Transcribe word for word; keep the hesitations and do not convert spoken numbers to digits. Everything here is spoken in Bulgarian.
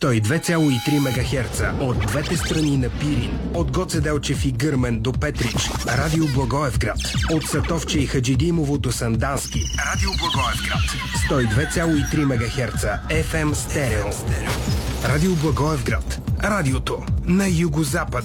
сто и две цяло и три мегахерца от двете страни на Пирин. От Гоце Делчев и Гърмен до Петрич. Радио Благоевград. От Сатовче и Хаджидимово до Сандански. Радио Благоевград. сто и две цяло и три мегахерца еф ем стерео. Радио Благоевград. Радиото на югозапад.